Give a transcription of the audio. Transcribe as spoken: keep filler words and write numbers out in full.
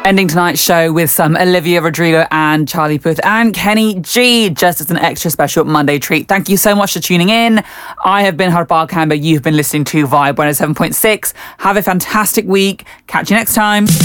Ending tonight's show with some Olivia Rodrigo and Charlie Puth and Kenny G, just as an extra special Monday treat. Thank you so much for tuning in. I have been Harpal Kamba. You've been listening to Vibe one oh seven point six. Have a fantastic week. Catch you next time.